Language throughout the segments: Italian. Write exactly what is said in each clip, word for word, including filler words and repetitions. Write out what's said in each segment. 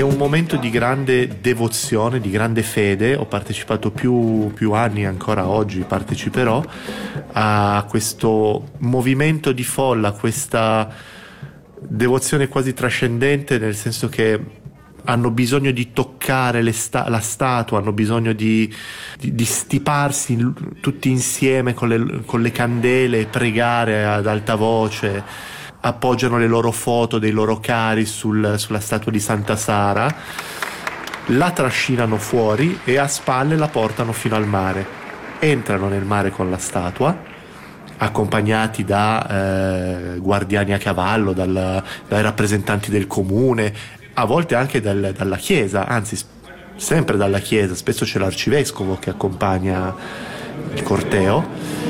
È un momento di grande devozione, di grande fede. Ho partecipato più, più anni, ancora oggi parteciperò a questo movimento di folla, questa devozione quasi trascendente, nel senso che hanno bisogno di toccare le sta- la statua, hanno bisogno di, di, di stiparsi in, tutti insieme con le, con le candele, pregare ad alta voce, appoggiano le loro foto dei loro cari sul, sulla statua di Santa Sara, la trascinano fuori e a spalle la portano fino al mare. Entrano nel mare con la statua, accompagnati da eh, guardiani a cavallo, dal, dai rappresentanti del comune, a volte anche dal, dalla chiesa, anzi sempre dalla chiesa, spesso c'è l'arcivescovo che accompagna il corteo.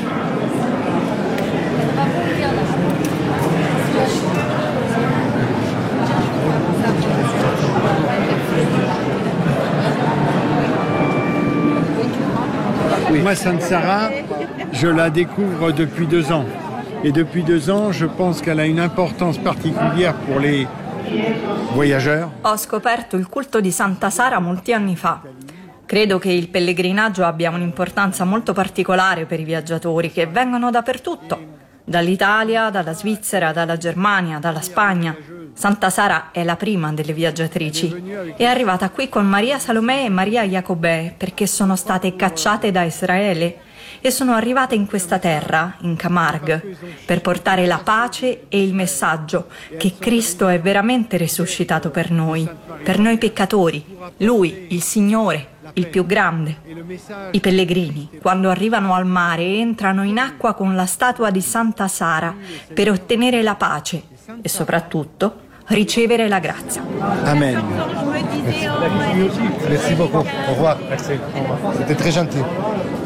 Moi, Santa Sara, je la découvre depuis deux ans. Et depuis deux ans, je pense qu'elle a une importance particulière pour les voyageurs. Ho scoperto il culto di Santa Sara molti anni fa. Credo che il pellegrinaggio abbia un'importanza molto particolare per i viaggiatori che vengono dappertutto, dall'Italia, dalla Svizzera, dalla Germania, dalla Spagna. Santa Sara è la prima delle viaggiatrici. È arrivata qui con Maria Salomè e Maria Jacobè perché sono state cacciate da Israele e sono arrivate in questa terra, in Camargue, per portare la pace e il messaggio che Cristo è veramente risuscitato per noi, per noi peccatori. Lui, il Signore, il più grande. I pellegrini, quando arrivano al mare, entrano in acqua con la statua di Santa Sara per ottenere la pace e soprattutto ricevere la grazia. Amen. Merci beaucoup. Au revoir. Merci. C'était très gentil.